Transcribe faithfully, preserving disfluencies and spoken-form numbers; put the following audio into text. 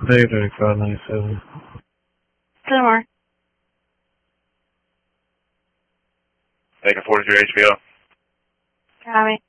Data five ninety-seven. Cinema. Baker forty-three H B O. Copy.